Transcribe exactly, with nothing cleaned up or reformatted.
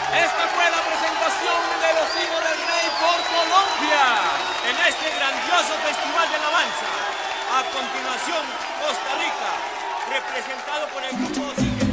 Esta fue la presentación de los hijos del rey por Colombia en este grandioso festival de alabanza. A continuación, Costa Rica, representado por el grupo Sigue.